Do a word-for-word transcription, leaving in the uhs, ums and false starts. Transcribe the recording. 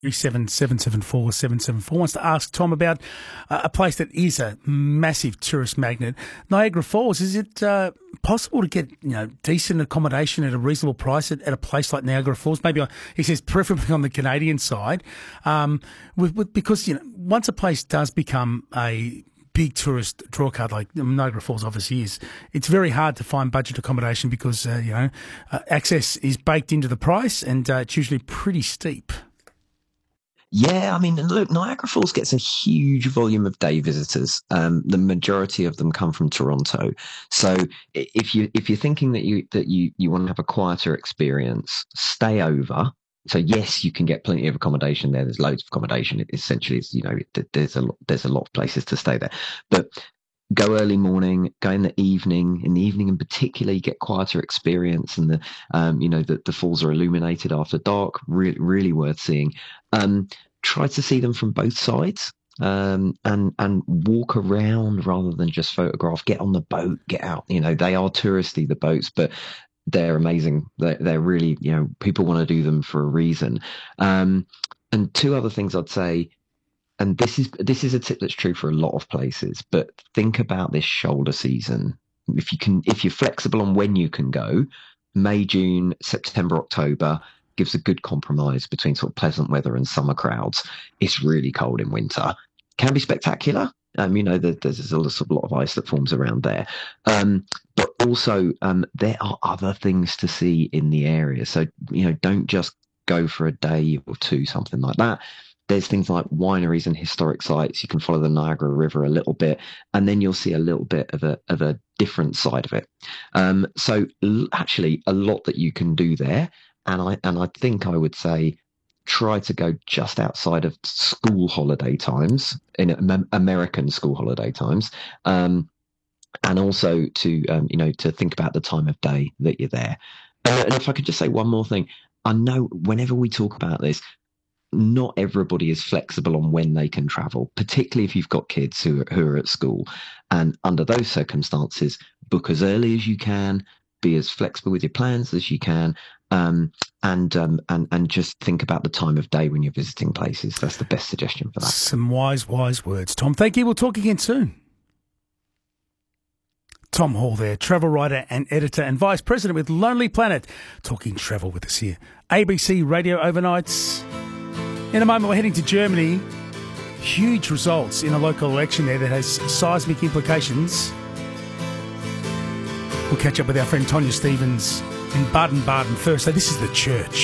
three seven seven seven four seven seven four wants to ask Tom about uh, a place that is a massive tourist magnet, Niagara Falls. Is it uh, possible to get you know decent accommodation at a reasonable price at, at a place like Niagara Falls? Maybe on, he says preferably on the Canadian side, um, with, with, because you know once a place does become a big tourist draw card like Niagara Falls obviously is, it's very hard to find budget accommodation because uh, you know uh, access is baked into the price and uh, it's usually pretty steep. Yeah, I mean, look, Niagara Falls gets a huge volume of day visitors. Um, the majority of them come from Toronto. So if you if you're thinking that you that you you want to have a quieter experience, stay over. So yes, you can get plenty of accommodation there. There's loads of accommodation. It essentially is, you know, there's a lot, there's a lot of places to stay there. But go early morning, go in the evening. In the evening, in particular, you get quieter experience, and the um, you know the, the falls are illuminated after dark. Really, really worth seeing. Um, try to see them from both sides, um, and and walk around rather than just photograph. Get on the boat, get out. You know they are touristy, the boats, but they're amazing. They're, they're really, you know, people want to do them for a reason. Um, and two other things I'd say. And this is this is a tip that's true for a lot of places, but think about this shoulder season. If you can, if you're flexible on when you can go, May, June, September, October gives a good compromise between sort of pleasant weather and summer crowds. It's really cold in winter. Can be spectacular. Um, you know, the, there's a sort of lot of ice that forms around there. Um, but also, um, there are other things to see in the area. So, you know, don't just go for a day or two, something like that. There's things like wineries and historic sites. You can follow the Niagara River a little bit, and then you'll see a little bit of a of a different side of it. Um, so l- actually, a lot that you can do there, and I and I think I would say try to go just outside of school holiday times, in um, American school holiday times, um, and also to um, you know to think about the time of day that you're there. Uh, and if I could just say one more thing, I know whenever we talk about this, not everybody is flexible on when they can travel, particularly if you've got kids who are, who are at school. And under those circumstances, book as early as you can, be as flexible with your plans as you can, um, and um, and and just think about the time of day when you're visiting places. That's the best suggestion for that. Some wise, wise words, Tom. Thank you. We'll talk again soon. Tom Hall there, travel writer and editor and vice president with Lonely Planet, talking travel with us here. A B C Radio Overnights. In a moment, we're heading to Germany. Huge results in a local election there that has seismic implications. We'll catch up with our friend Tonya Stevens in Baden-Baden first. So this is The Church.